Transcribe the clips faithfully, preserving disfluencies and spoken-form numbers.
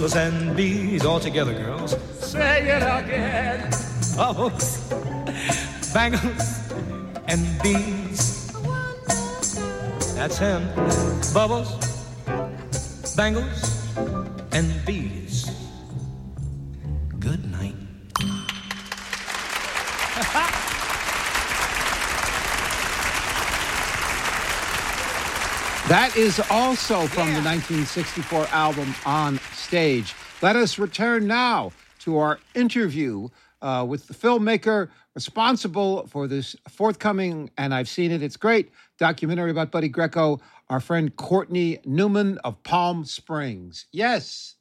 bangles and beads. All together, girls. Say it again. Bubbles, bangles, and beads. That's him. Bubbles, bangles, and beads. Good night. That is also from Yeah. the nineteen sixty-four album On Stage. Let us return now to our interview uh, with the filmmaker responsible for this forthcoming, and I've seen it, it's great, documentary about Buddy Greco, our friend Courtney Newman of Palm Springs. Yes.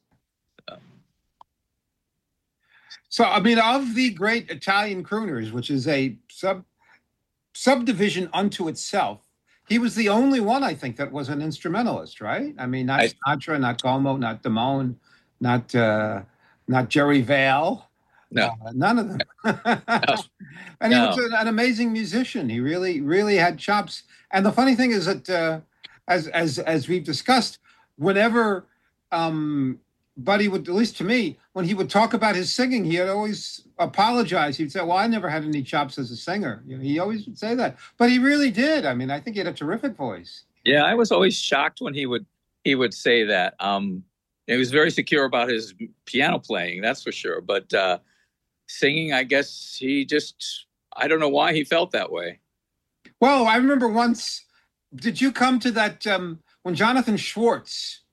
So, I mean, of the great Italian crooners, which is a sub subdivision unto itself, he was the only one, I think, that was an instrumentalist, right? I mean, not I- Sinatra, not Como, not Damone, not uh, not Jerry Vale. No. Uh, none of them. And he No. was an, an amazing musician. He really, really had chops. And the funny thing is that, uh, as as as we've discussed, whenever um, Buddy would, at least to me, when he would talk about his singing, he would always apologize. He'd say, well, I never had any chops as a singer. You know, he always would say that. But he really did. I mean, I think he had a terrific voice. Yeah, I was always shocked when he would he would say that. Um, he was very secure about his piano playing, that's for sure. But uh, singing, I guess he just, I don't know why he felt that way. Well, I remember once, did you come to that, um, when Jonathan Schwartz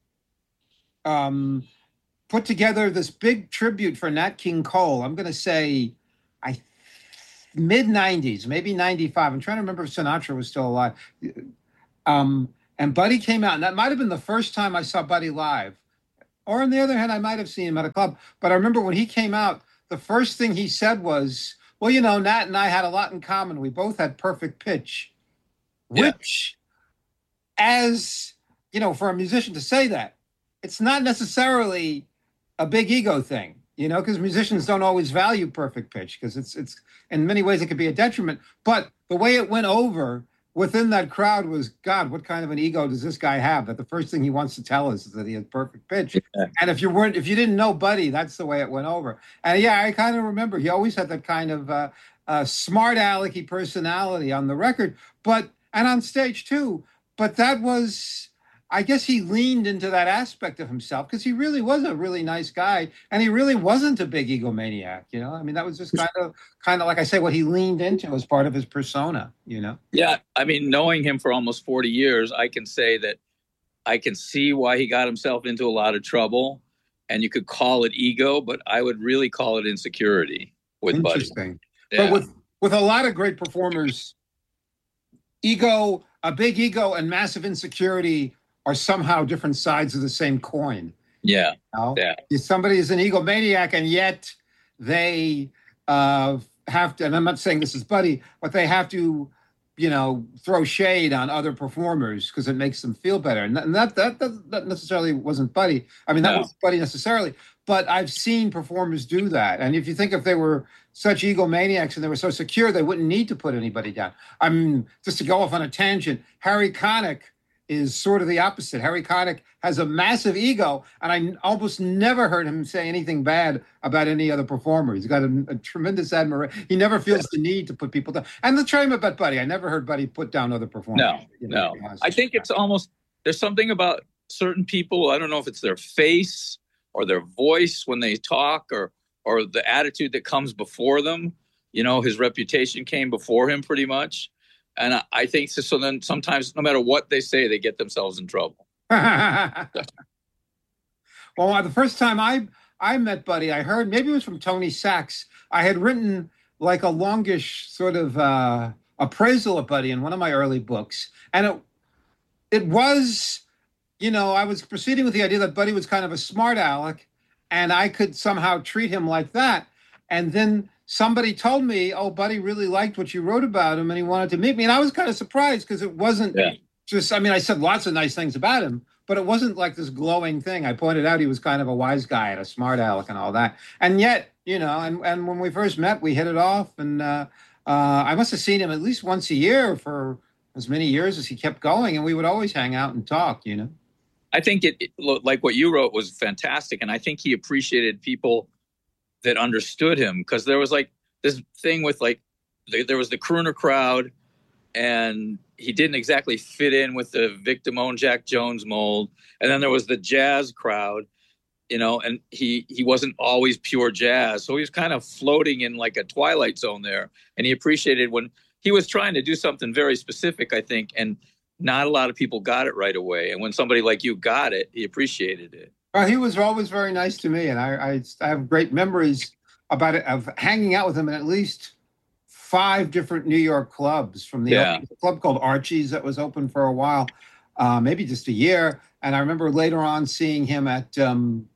um, put together this big tribute for Nat King Cole? I'm going to say I mid nineties, maybe ninety-five. I'm trying to remember if Sinatra was still alive. Um, and Buddy came out, and that might have been the first time I saw Buddy live. Or on the other hand, I might have seen him at a club. But I remember when he came out, the first thing he said was, well, you know, Nat and I had a lot in common. We both had perfect pitch. Yeah. Which, as, you know, for a musician to say that, it's not necessarily a big ego thing, you know, because musicians don't always value perfect pitch because it's, it's in many ways it could be a detriment. But the way it went over within that crowd was, God, what kind of an ego does this guy have? That the first thing he wants to tell us is that he has perfect pitch. Yeah. And if you weren't, if you didn't know Buddy, that's the way it went over. And yeah, I kind of remember he always had that kind of uh, uh, smart alecky personality on the record, but and on stage too. But that was, I guess he leaned into that aspect of himself because he really was a really nice guy, and he really wasn't a big egomaniac. You know, I mean, that was just kind of, kind of like I say, what he leaned into as part of his persona. You know. Yeah, I mean, knowing him for almost forty years, I can say that I can see why he got himself into a lot of trouble, and you could call it ego, but I would really call it insecurity with Buddy. Interesting. Yeah. But with with a lot of great performers, ego, a big ego, and massive insecurity are somehow different sides of the same coin. Yeah, You know? yeah. If somebody is an egomaniac and yet they uh, have to, and I'm not saying this is Buddy, but they have to, you know, throw shade on other performers because it makes them feel better. And that, that, that, that necessarily wasn't Buddy. I mean, that No. wasn't Buddy necessarily, but I've seen performers do that. And if you think if they were such egomaniacs and they were so secure, they wouldn't need to put anybody down. I mean, just to go off on a tangent, Harry Connick is sort of the opposite. Harry Connick has a massive ego, and I almost never heard him say anything bad about any other performer. He's got a, a tremendous admiration. He never feels the need to put people down. And the same about Buddy. I never heard Buddy put down other performers. No, You know, no. he has- I think it's almost, there's something about certain people, I don't know if it's their face or their voice when they talk or or the attitude that comes before them. You know, his reputation came before him pretty much. And I, I think so, so then sometimes no matter what they say, they get themselves in trouble. Well, the first time I I met Buddy, I heard, maybe it was from Tony Sachs. I had written like a longish sort of uh, appraisal of Buddy in one of my early books. And it it was, you know, I was proceeding with the idea that Buddy was kind of a smart aleck, and I could somehow treat him like that. And then somebody told me, oh, Buddy really liked what you wrote about him and he wanted to meet me. And I was kind of surprised because it wasn't Yeah. just, I mean, I said lots of nice things about him, but it wasn't like this glowing thing. I pointed out he was kind of a wise guy and a smart aleck and all that. And yet, you know, and, and when we first met, we hit it off. And uh, uh, I must have seen him at least once a year for as many years as he kept going. And we would always hang out and talk, you know. I think it, it like what you wrote was fantastic, and I think he appreciated people that understood him, because there was like this thing with like the, there was the crooner crowd, and he didn't exactly fit in with the Vic Damone, Jack Jones mold, and then there was the jazz crowd, you know, and he he wasn't always pure jazz, so he was kind of floating in like a twilight zone there, and he appreciated when he was trying to do something very specific, I think, and not a lot of people got it right away. And when somebody like you got it, he appreciated it. Well, he was always very nice to me, and I, I, I have great memories about it, of hanging out with him in at least five different New York clubs, from the Yeah. club called Archie's that was open for a while, uh, maybe just a year. And I remember later on seeing him at um,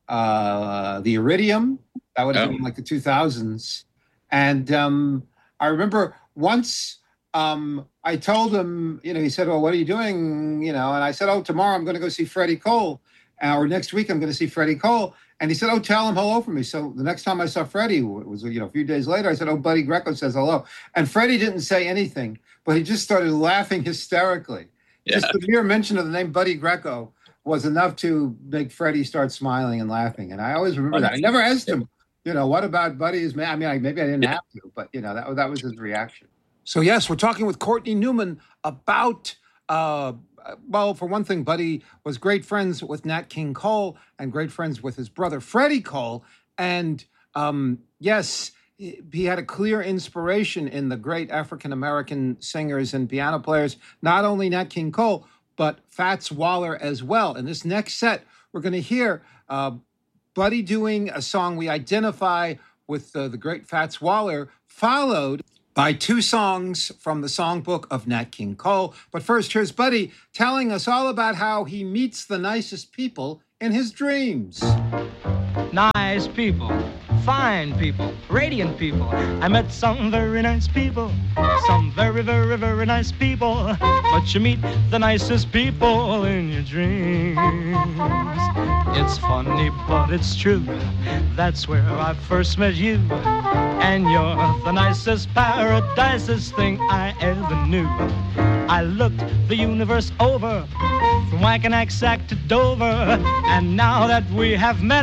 uh, the Iridium. That would have Oh. been like the two thousands. And um, I remember once um, I told him, you know, he said, well, what are you doing? You know, and I said, oh, tomorrow I'm going to go see Freddie Cole. Uh, or next week I'm going to see Freddie Cole. And he said, oh, tell him hello for me. So the next time I saw Freddie, it was, you know, a few days later, I said, oh, Buddy Greco says hello. And Freddie didn't say anything, but he just started laughing hysterically. Yeah. Just the mere mention of the name Buddy Greco was enough to make Freddie start smiling and laughing. And I always remember that. I never asked him, you know, what about Buddy's man? I mean, I, maybe I didn't Yeah. have to, but, you know, that, that was his reaction. So, yes, we're talking with Courtney Newman about, uh, well, for one thing, Buddy was great friends with Nat King Cole and great friends with his brother, Freddie Cole. And, um, yes, he had a clear inspiration in the great African-American singers and piano players, not only Nat King Cole, but Fats Waller as well. In this next set, we're going to hear uh, Buddy doing a song we identify with uh, the great Fats Waller, followed by two songs from the songbook of Nat King Cole. But first, here's Buddy telling us all about how he meets the nicest people in his dreams. Nice people, fine people, radiant people. I met some very nice people, some very, very, very nice people. But you meet the nicest people in your dreams. It's funny, but it's true. That's where I first met you. And you're the nicest, paradisest thing I ever knew. I looked the universe over, from Wackensack to Dover. And now that we have met,